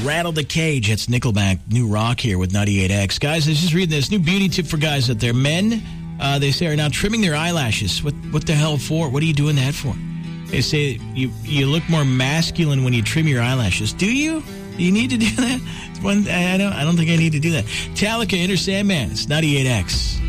Rattle the Cage. It's Nickelback, New Rock here with 98X. Guys, I was just reading this new beauty tip for guys out there. Men, they say, are now trimming their eyelashes. What the hell for? What are you doing that for? They say you look more masculine when you trim your eyelashes. Do you? Do you need to do that? I don't think I need to do that. Metallica, Enter Sandman. It's 98X.